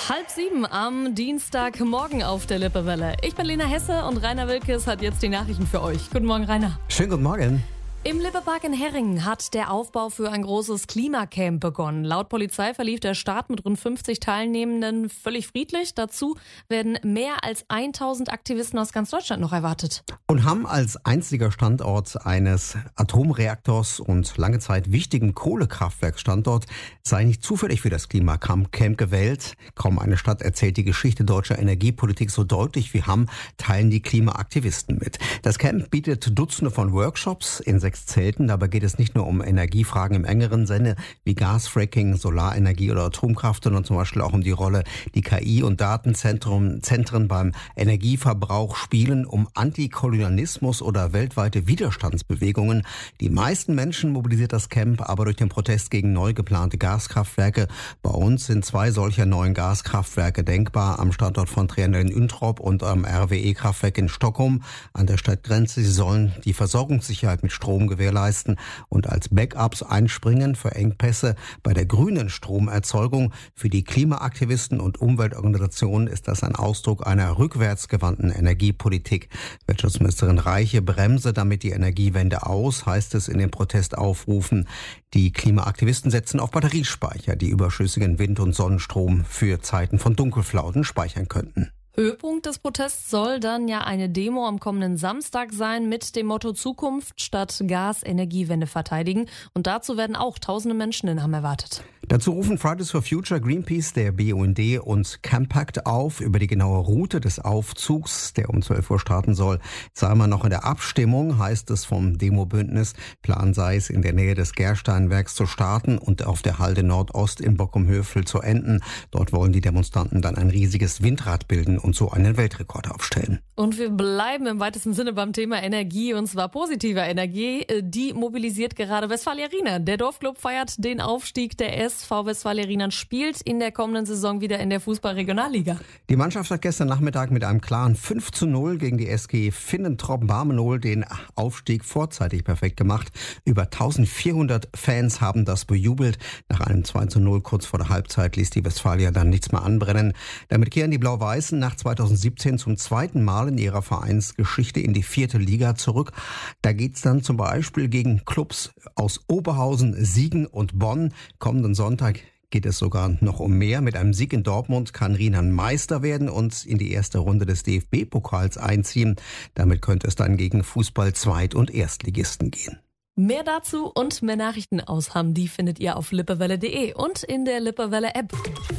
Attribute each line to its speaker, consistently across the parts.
Speaker 1: 6:30 am Dienstagmorgen auf der Lippewelle. Ich bin Lena Hesse und Rainer Wilkes hat jetzt die Nachrichten für euch. Guten Morgen, Rainer.
Speaker 2: Schönen guten Morgen.
Speaker 1: Im Lippepark in Herringen hat der Aufbau für ein großes Klimacamp begonnen. Laut Polizei verlief der Start mit rund 50 Teilnehmenden völlig friedlich. Dazu werden mehr als 1000 Aktivisten aus ganz Deutschland noch erwartet.
Speaker 2: Und haben als einziger Standort eines Atomreaktors und lange Zeit wichtigen Kohlekraftwerksstandort sei nicht zufällig für das Klimacamp gewählt. Kaum eine Stadt erzählt die Geschichte deutscher Energiepolitik so deutlich wie Hamm, teilen die Klimaaktivisten mit. Das Camp bietet Dutzende von Workshops in 6 Zelten. Dabei geht es nicht nur um Energiefragen im engeren Sinne wie Gasfracking, Solarenergie oder Atomkraft, sondern zum Beispiel auch um die Rolle, die KI- und Datenzentren beim Energieverbrauch spielen, um Antikolonialismus oder weltweite Widerstandsbewegungen. Die meisten Menschen mobilisiert das Camp aber durch den Protest gegen neu geplante Gaskraftwerke. Bei uns sind 2 solcher neuen Gaskraftwerke denkbar, am Standort von Trianel in Üntrop und am RWE-Kraftwerk in Stockholm an der Stadtgrenze. Sie sollen die Versorgungssicherheit mit Strom gewährleisten und als Backups einspringen für Engpässe bei der grünen Stromerzeugung. Für die Klimaaktivisten und Umweltorganisationen ist das ein Ausdruck einer rückwärtsgewandten Energiepolitik. Wirtschaftsministerin Reiche bremse damit die Energiewende aus, heißt es in den Protestaufrufen. Die Klimaaktivisten setzen auf Batteriespeicher, die überschüssigen Wind- und Sonnenstrom für Zeiten von Dunkelflauten speichern könnten.
Speaker 1: Höhepunkt des Protests soll dann ja eine Demo am kommenden Samstag sein mit dem Motto Zukunft statt Gas, Energiewende verteidigen. Und dazu werden auch tausende Menschen in Hamm erwartet.
Speaker 2: Dazu rufen Fridays for Future, Greenpeace, der BUND und Campact auf. Über die genaue Route des Aufzugs, der um 12 Uhr starten soll, sei man noch in der Abstimmung, heißt es vom Demobündnis. Plan sei es, in der Nähe des Gersteinwerks zu starten und auf der Halde Nordost in Bockum-Hövel zu enden. Dort wollen die Demonstranten dann ein riesiges Windrad bilden und so einen Weltrekord aufstellen.
Speaker 1: Und wir bleiben im weitesten Sinne beim Thema Energie, und zwar positiver Energie. Die mobilisiert gerade Westfalia Rienern. Der Dorfclub feiert den Aufstieg. Der SV Westfalia Rienern spielt in der kommenden Saison wieder in der Fußball-Regionalliga.
Speaker 2: Die Mannschaft hat gestern Nachmittag mit einem klaren 5:0 gegen die SG Finnentrop-Barmenol den Aufstieg vorzeitig perfekt gemacht. Über 1400 Fans haben das bejubelt. Nach einem 2:0 kurz vor der Halbzeit ließ die Westfalia dann nichts mehr anbrennen. Damit kehren die Blau-Weißen nach 2017 zum zweiten Mal in ihrer Vereinsgeschichte in die 4. Liga zurück. Da geht's dann zum Beispiel gegen Clubs aus Oberhausen, Siegen und Bonn. Kommenden Sonntag geht es sogar noch um mehr. Mit einem Sieg in Dortmund kann Rienern Meister werden und in die erste Runde des DFB-Pokals einziehen. Damit könnte es dann gegen Fußball-Zweit- und Erstligisten gehen.
Speaker 1: Mehr dazu und mehr Nachrichten aus Hamm, die findet ihr auf lippewelle.de und in der Lippewelle-App.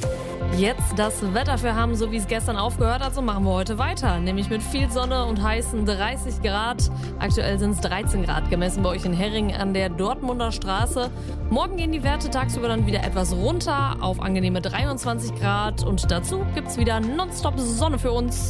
Speaker 1: Jetzt das Wetter für Hamm, so wie es gestern aufgehört hat, so machen wir heute weiter. Nämlich mit viel Sonne und heißen 30 Grad. Aktuell sind es 13 Grad gemessen bei euch in Herringen an der Dortmunder Straße. Morgen gehen die Werte tagsüber dann wieder etwas runter auf angenehme 23 Grad. Und dazu gibt's wieder nonstop Sonne für uns.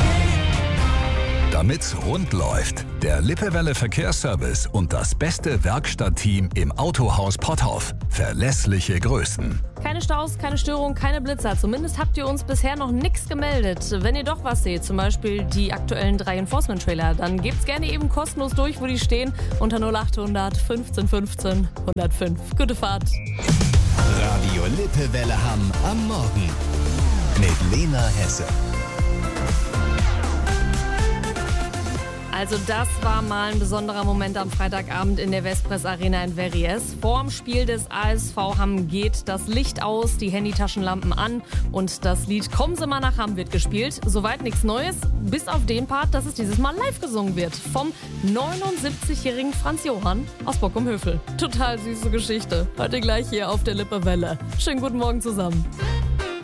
Speaker 3: Damit's rund läuft, der Lippewelle Verkehrsservice und das beste Werkstattteam im Autohaus Potthoff. Verlässliche Größen.
Speaker 1: Keine Staus, keine Störung, keine Blitzer. Zumindest habt ihr uns bisher noch nichts gemeldet. Wenn ihr doch was seht, zum Beispiel die aktuellen 3 Enforcement-Trailer, dann gebt's gerne eben kostenlos durch, wo die stehen, unter 0800 15 15 105. Gute Fahrt.
Speaker 4: Radio Lippewelle Hamm am Morgen mit Lena Hesse.
Speaker 1: Also das war mal ein besonderer Moment am Freitagabend in der Westpress Arena in Verrières. Vorm Spiel des ASV Hamm geht das Licht aus, die Handytaschenlampen an und das Lied Kommen Sie mal nach Hamm wird gespielt. Soweit nichts Neues, bis auf den Part, dass es dieses Mal live gesungen wird. Vom 79-jährigen Franz Johann aus Bockum-Hövel. Total süße Geschichte. Heute gleich hier auf der Lippewelle. Schönen guten Morgen zusammen.